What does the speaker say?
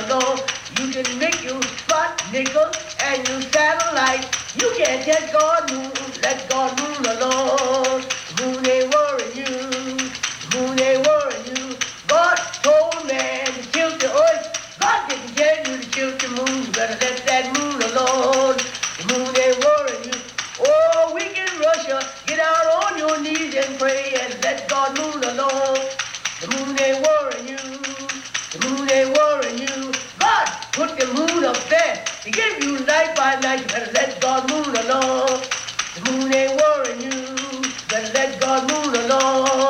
alone. You can make your spot nickel and your satellite. You can't touch God moon, let God moon alone. The moon ain't worrying you, the moon ain't worrying you. God told man to tilt the earth. God didn't tell you to tilt the moon. You better let that moon alone. The moon ain't worrying you. Oh, we can Russia, get out on your knees and pray and let God moon alone. The moon ain't worrying you. The moon ain't worrying you. God put the moon up there to give you night by night. You better let God moon alone. The moon ain't worrying you. You better let God moon alone.